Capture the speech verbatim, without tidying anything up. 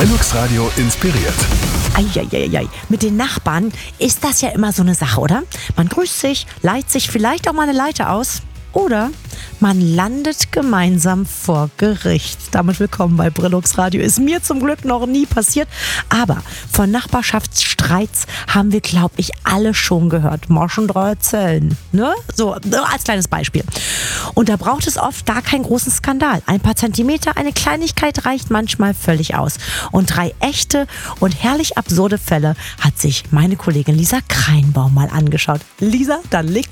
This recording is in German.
Brillux Radio inspiriert. Eieieiei. Mit den Nachbarn ist das ja immer so eine Sache, oder? Man grüßt sich, leiht sich vielleicht auch mal eine Leiter aus. Oder man landet gemeinsam vor Gericht. Damit willkommen bei Brillux Radio. Ist mir zum Glück noch nie passiert. Aber von Nachbarschaftsstreits haben wir, glaube ich, alle schon gehört. Moschen drei Zellen. Ne? So, als kleines Beispiel. Und da braucht es oft gar keinen großen Skandal. Ein paar Zentimeter, eine Kleinigkeit reicht manchmal völlig aus. Und drei echte und herrlich absurde Fälle hat sich meine Kollegin Lisa Kreinbaum mal angeschaut. Lisa, dann leg